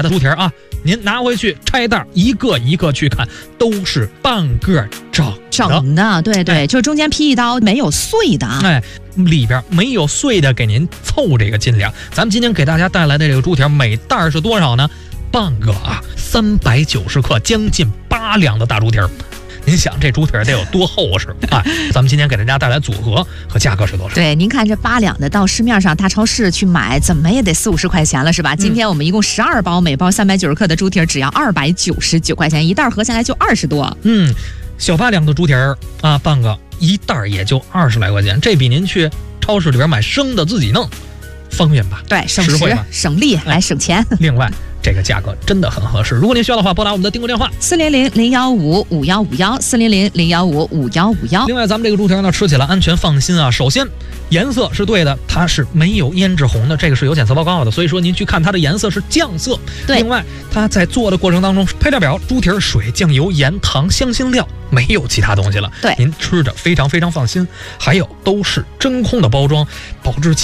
来的猪蹄啊，您拿回去拆袋，一个一个去看，都是半个整的，对，就中间劈一刀，没有碎的啊。 里边没有碎的，给您凑这个斤两。咱们今天给大家带来的这个猪蹄，每袋是多少呢？半个啊，390克，将近8两的大猪蹄。您想这猪蹄得有多厚实啊？咱们今天给大家带来组合和价格是多少？ 对，您看这8两的，到市面上大超市去买，怎么也得40-50块钱了，是吧？今天我们一共12包，每包390克的猪蹄只要299块钱，一袋合下来就20多。 小8两的猪蹄啊，半个一袋也就20来块钱，这比您去超市里边买生的自己弄方便吧？ 对，省时省力，来省钱。 另外，这个价格真的很合适。如果您需要的话，拨打我们的订购电话 400-015-5151，400-015-5151。 另外，咱们这个猪蹄呢，吃起来安全放心啊。首先，颜色是对的，它是没有胭脂红的，这个是有检测报告的，所以说您去看它的颜色是酱色。 对。 另外，它在做的过程当中，配料表：猪蹄、水、酱油、盐、糖、香辛料，没有其他东西了。 对， 您吃着非常非常放心。还有都是真空的包装，保质期